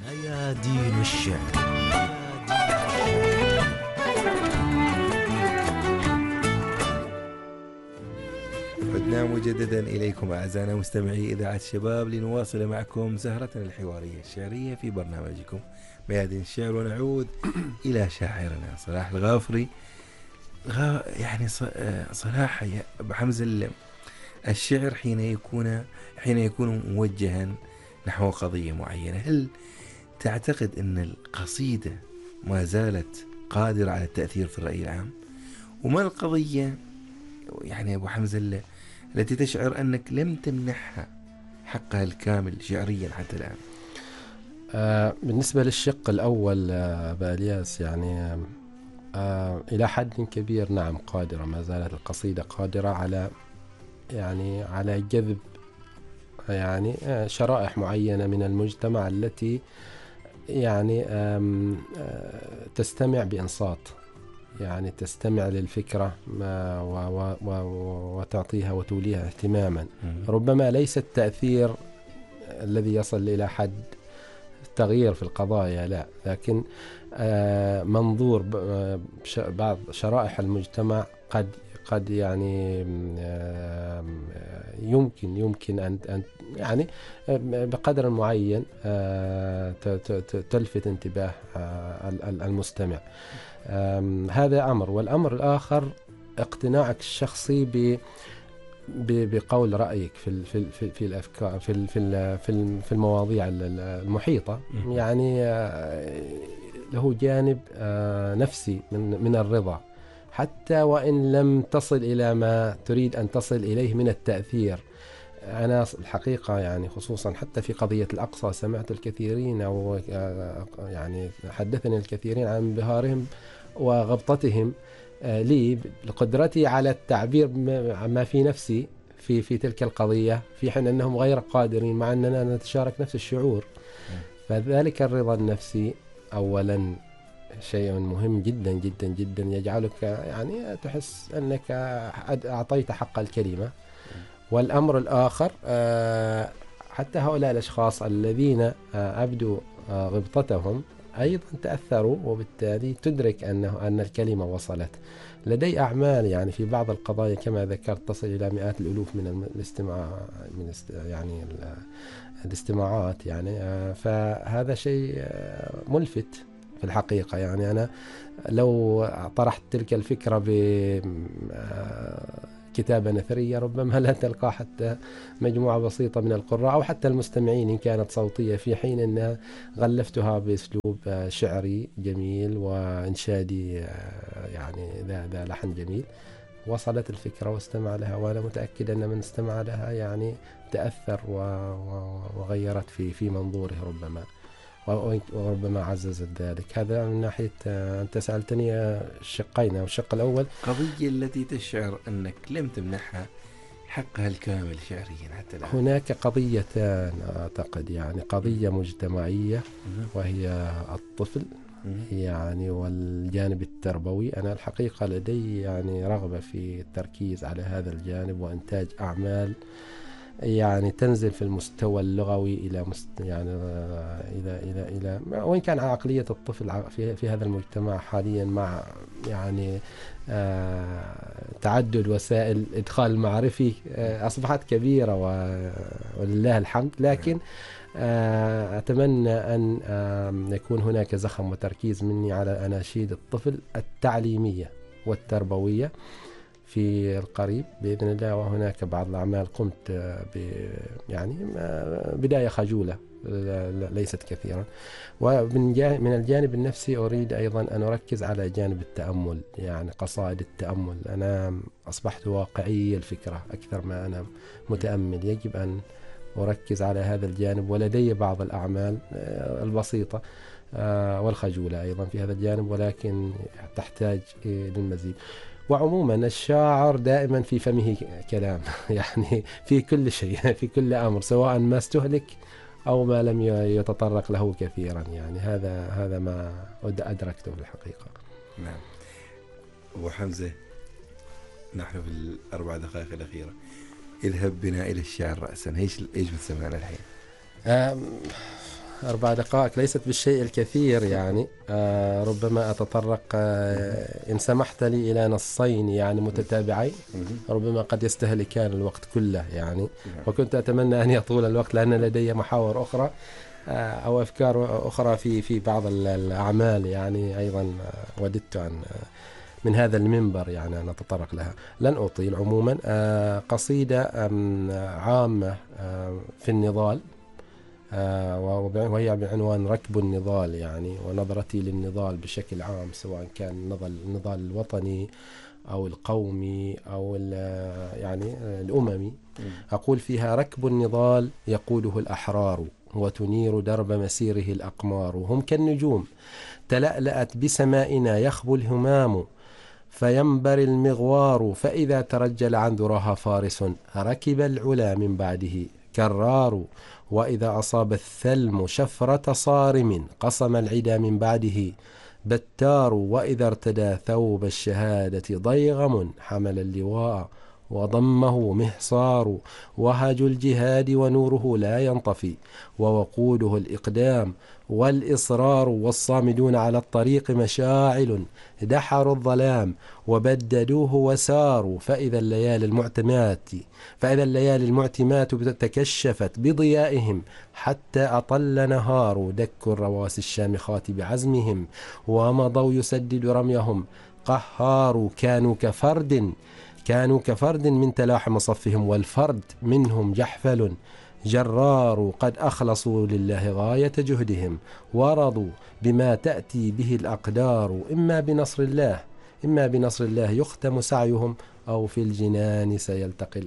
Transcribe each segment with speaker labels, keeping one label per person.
Speaker 1: ميادين الشعر.
Speaker 2: عدنا مجددا إليكم أعزائنا مستمعي إذاعة الشباب لنواصل معكم سهرتنا الحوارية الشعرية في برنامجكم ميادين الشعر، ونعود إلى شاعرنا صلاح الغافري. يعني صلاح يا أبو حمزة، الشعر حين يكون موجها نحو قضية معينة، هل تعتقد أن القصيدة ما زالت قادرة على التأثير في الرأي العام؟ وما القضية يعني أبو حمزة التي تشعر أنك لم تمنحها حقها الكامل شعريا حتى الآن؟
Speaker 3: بالنسبة للشق الأول أبا إلياس، يعني إلى حد كبير نعم قادرة، ما زالت القصيدة قادرة على جذب شرائح معينة من المجتمع التي تستمع بإنصات، يعني تستمع للفكرة وتعطيها وتوليها اهتماما. ربما ليس التأثير الذي يصل إلى حد التغيير في القضايا، لا، لكن منظور بعض شرائح المجتمع قد يمكن أن بقدر معين تلفت انتباه المستمع. هذا أمر، والأمر الآخر اقتناعك الشخصي بقول رأيك في الأفكار في المواضيع المحيطة، يعني له جانب نفسي من الرضا، حتى وإن لم تصل إلى ما تريد أن تصل إليه من التأثير. أنا الحقيقة يعني خصوصا حتى في قضية الأقصى سمعت الكثيرين، أو يعني حدثني الكثيرين عن انبهارهم وغبطتهم لي لقدرتي على التعبير عما في نفسي في تلك القضية، في حين أنهم غير قادرين، مع أننا نتشارك نفس الشعور. فذلك الرضا النفسي أولا شيء مهم جدا جدا جدا، يجعلك يعني تحس أنك أعطيت حق الكلمة. والأمر الآخر حتى هؤلاء الأشخاص الذين أبدوا غبطتهم أيضا تأثروا، وبالتالي تدرك أن الكلمة وصلت. لدي أعمال يعني في بعض القضايا كما ذكرت تصل إلى مئات الألوف من الاستماعات، يعني فهذا شيء ملفت في الحقيقة. يعني أنا لو طرحت تلك الفكرة كتابة نثرية ربما لا تلقى حتى مجموعة بسيطة من القراء أو حتى المستمعين إن كانت صوتية، في حين أنها غلفتها بأسلوب شعري جميل وإنشادي، يعني ذا لحن جميل، وصلت الفكرة واستمع لها، وأنا متأكد أن من استمع لها يعني تأثر وغيرت في منظوره ربما، وربما عززت ذلك. هذا من ناحية أنت سألتني الشقين، أو الشق الأول
Speaker 2: قضية التي تشعر أنك لم تمنحها حقها الكامل شعريا حتى الآن.
Speaker 3: هناك قضيتان أعتقد، يعني قضية مجتمعية وهي الطفل يعني والجانب التربوي. أنا الحقيقة لدي يعني رغبة في التركيز على هذا الجانب وإنتاج أعمال يعني تنزل في المستوى اللغوي إلى يعني إلى وإن كان عقلية الطفل في هذا المجتمع حاليا مع يعني تعدد وسائل إدخال المعرفي أصبحت كبيرة ولله الحمد، لكن أتمنى أن يكون هناك زخم وتركيز مني على أناشيد الطفل التعليمية والتربوية في القريب بإذن الله. وهناك بعض الأعمال قمت يعني بداية خجولة ليست كثيرا. ومن الجانب النفسي أريد أيضا أن أركز على جانب التأمل، يعني قصائد التأمل. أنا أصبحت واقعي الفكرة أكثر ما أنا متأمل، يجب أن أركز على هذا الجانب. ولدي بعض الأعمال البسيطة والخجولة أيضا في هذا الجانب، ولكن تحتاج للمزيد. وعموما الشاعر دائما في فمه كلام يعني في كل شيء في كل أمر، سواء ما استهلك أو ما لم يتطرق له كثيرا. يعني هذا ما أدركته في الحقيقة.
Speaker 2: نعم أبو حمزة، نحن في الأربع دقائق الأخيرة، اذهب بنا إلى الشعر رأسا، إيش بتسمعنا الحين؟
Speaker 3: 4 دقائق ليست بالشيء الكثير يعني. ربما أتطرق إن سمحت لي إلى نصين يعني متتابعين، ربما قد يستهلكان الوقت كله يعني، وكنت أتمنى أن يطول الوقت لأن لدي محاور أخرى أو أفكار أخرى في بعض الأعمال يعني أيضا وددت أن من هذا المنبر يعني أن أتطرق لها. لن أطيل. عموما قصيدة عامة في النضال، وهي بعنوان ركب النضال يعني، ونظرتي للنضال بشكل عام سواء كان النضال الوطني أو القومي أو يعني الأممي. أقول فيها: ركب النضال يقوده الأحرار، وتنير درب مسيره الأقمار، هم كالنجوم تلألأت بسمائنا، يخبو الهمام فينبر المغوار، فإذا ترجل عن ذراها فارس ركب العلا من بعده كرار، وإذا أصاب الثلم شفرة صارم قصم العدا من بعده بتار، وإذا ارتدى ثوب الشهادة ضيغم حمل اللواء وضمه محصار، وهج الجهاد ونوره لا ينطفي، ووقوده الإقدام والإصرار، والصامدون على الطريق مشاعل دحروا الظلام وبددوه وساروا، فإذا الليالي المعتمات تكشفت بضيائهم حتى أطل نهار، دكوا الرواسي الشامخات بعزمهم ومضوا يسدد رميهم قهار، كانوا كفرد من تلاحم صفهم، والفرد منهم جحفل جرار، قد أخلصوا لله غاية جهدهم ورضوا بما تأتي به الأقدار، إما بنصر الله يختم سعيهم، أو في الجنان سيلتقي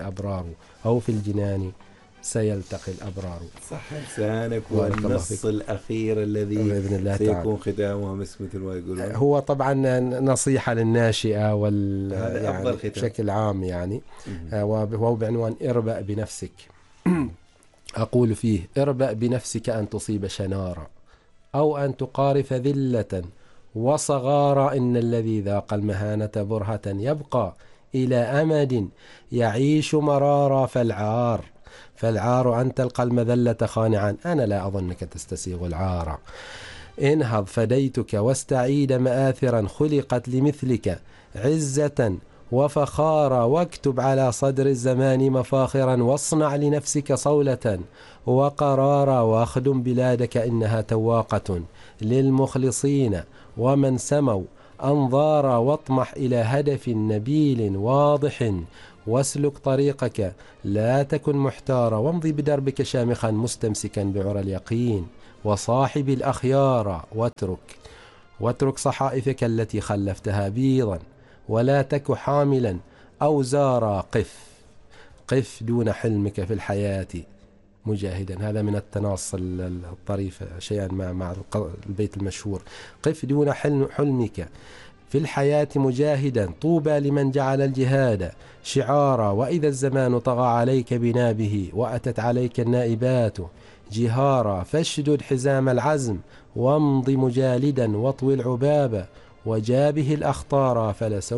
Speaker 3: الأبرار.
Speaker 2: صح لسانك. والنص الأخير الذي سيكون ختامها مسك مثل ما يقولون،
Speaker 3: هو طبعا نصيحة للناشئة يعني بشكل عام يعني، وهو بعنوان اربأ بنفسك. أقول فيه: اربأ بنفسك أن تصيب شنارا، أو أن تقارف ذلة وصغارا، إن الذي ذاق المهانة برهة يبقى إلى أمد يعيش مرارا، فالعار أن تلقى المذلة خانعا، أنا لا أظنك تستسيغ العار، انهض فديتك واستعيد مآثرا خلقت لمثلك عزة وفخارا، واكتب على صدر الزمان مفاخرا، واصنع لنفسك صولة وقرارا، واخدم بلادك إنها تواقة للمخلصين ومن سموا أنظارا، واطمح إلى هدف نبيل واضح، واسلك طريقك لا تكن محتارا، وامضي بدربك شامخا مستمسكا بعرى اليقين، وصاحب الأخيار، واترك صحائفك التي خلفتها بيضا، ولا تك حاملا أوزارا، قف دون حلمك في الحياة مجاهدا. هذا من التناص الطريف شيئا مع البيت المشهور: قف دون حلمك في الحياة مجاهدا، طوبى لمن جعل الجهاد شعارا، وإذا الزمان طغى عليك بنابه وأتت عليك النائبات جهارا، فاشدد حزام العزم وامض مجالدا، واطوي العباب وجابه الأخطار،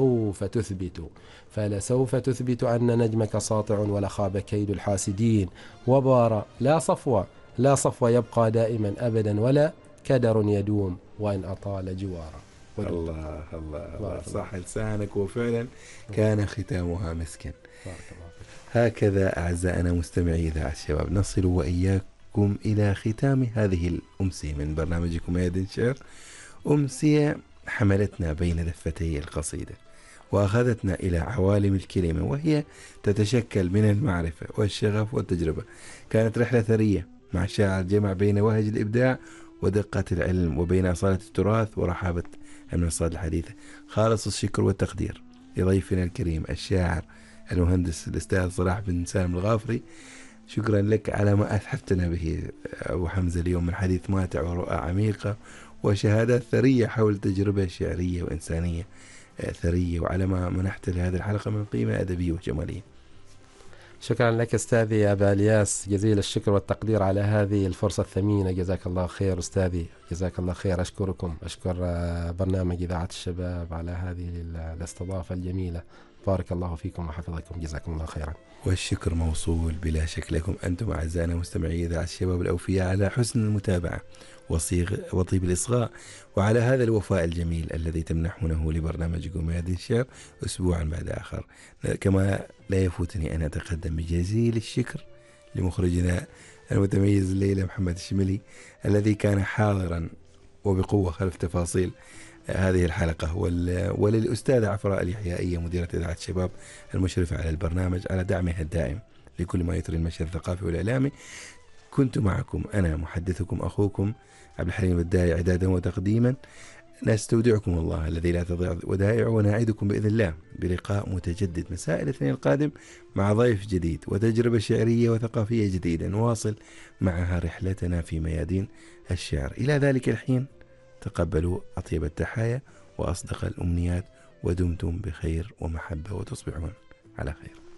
Speaker 3: فلسوف تثبت أن نجمك ساطع، ولخاب كيد الحاسدين وبارا، لا صفو يبقى دائما أبدا، ولا كدر يدوم وإن أطال جوارا.
Speaker 2: الله الله الله، صح لسانك. وفعلا كان ختامها مسكا. هكذا أعزائنا مستمعي إذاعة الشباب نصل وإياكم إلى ختام هذه الأمسية من برنامجكم ميادين شعر، أمسية حملتنا بين دفتي القصيدة وأخذتنا إلى عوالم الكلمة، وهي تتشكل من المعرفة والشغف والتجربة. كانت رحلة ثرية مع الشاعر جمع بين وهج الإبداع ودقة العلم، وبين أصالة التراث ورحابة المنصات الحديثة. خالص الشكر والتقدير لضيفنا الكريم الشاعر المهندس الأستاذ صلاح بن سالم الغافري. شكرا لك على ما أتحفتنا به أبو حمزة اليوم من حديث ماتع ورؤى عميقة وشهادات ثرية حول تجربة شعرية وإنسانية ثرية، وعلى ما منحت لهذه الحلقة من قيمة أدبية وجمالية.
Speaker 3: شكرا لك أستاذي أبا الياس، جزيل الشكر والتقدير على هذه الفرصة الثمينة. جزاك الله خير أستاذي، جزاك الله خير. أشكر برنامج إذاعة الشباب على هذه الاستضافة الجميلة. بارك الله فيكم وحفظكم، جزاكم الله خيرا.
Speaker 2: والشكر موصول بلا شك لكم أنتم أعزائنا مستمعي إذاعة الشباب الأوفياء على حسن المتابعة وطيب الإصغاء، وعلى هذا الوفاء الجميل الذي تمنحونه لبرنامجكم ميادين الشعر أسبوعا بعد آخر. كما لا يفوتني أن أتقدم بجزيل الشكر لمخرجنا المتميز الليلة محمد الشملي الذي كان حاضرا وبقوة خلف تفاصيل هذه الحلقة، وللأستاذة عفراء اليحيائية مديرة إذاعة الشباب المشرفة على البرنامج على دعمها الدائم لكل ما يثري النشر الثقافي والإعلامي. كنت معكم أنا محدثكم أخوكم عبد الحليم الداعي إعدادا وتقديما. نستودعكم الله الذي لا تضيع ودائعه، ونعيدكم بإذن الله بلقاء متجدد مساء الاثنين القادم مع ضيف جديد وتجربة شعرية وثقافية جديدة نواصل معها رحلتنا في ميادين الشعر. إلى ذلك الحين تقبلوا أطيب التحايا وأصدق الأمنيات، ودمتم بخير ومحبة وتصبحون على خير.